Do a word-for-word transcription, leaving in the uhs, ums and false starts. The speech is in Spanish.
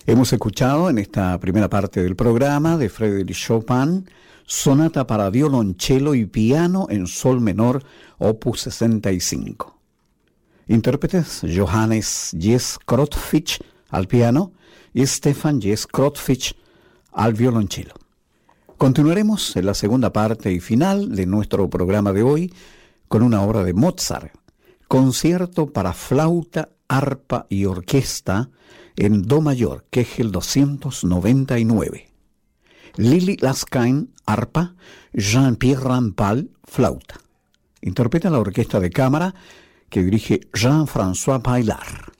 Hemos escuchado en esta primera parte del programa de Frédéric Chopin, sonata para violonchelo y piano en sol menor, opus sesenta y cinco. Intérpretes: Johannes Jess Krotfich al piano y Stefan Jess Krotfich al violonchelo. Continuaremos en la segunda parte y final de nuestro programa de hoy con una obra de Mozart, concierto para flauta, arpa y orquesta en do mayor, que es el doscientos noventa y nueve. Lili Laskain, arpa, Jean-Pierre Rampal, flauta. Interpreta la orquesta de cámara que dirige Jean-François Paillard.